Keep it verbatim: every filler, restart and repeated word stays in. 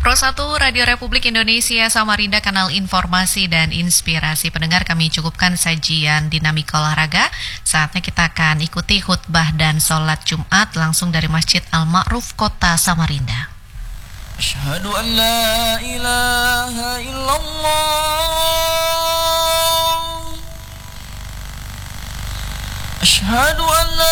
Pro satu Radio Republik Indonesia Samarinda, kanal informasi dan inspirasi. Pendengar, kami cukupkan sajian dinamika olahraga. Saatnya kita akan ikuti khutbah dan sholat Jumat langsung dari Masjid Al-Ma'ruf Kota Samarinda. Asyhadu an la ilaha illallah. Asyhadu an la